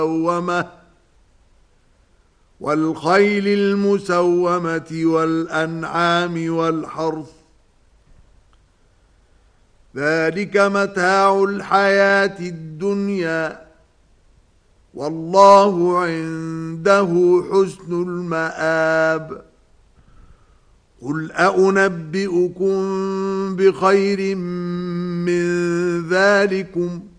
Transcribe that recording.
والخيل المسومة والأنعام والحرث ذلك متاع الحياة الدنيا والله عنده حسن المآب قل أنبئكم بخير من ذلكم